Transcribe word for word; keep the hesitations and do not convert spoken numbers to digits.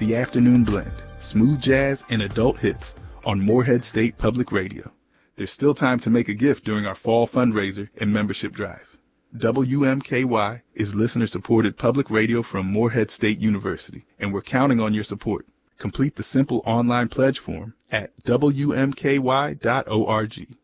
The Afternoon Blend, smooth jazz and adult hits on Morehead State Public Radio. There's still time to make a gift during our fall fundraiser and membership drive. W M K Y is listener-supported public radio from Morehead State University, and we're counting on your support. Complete the simple online pledge form at W M K Y dot org.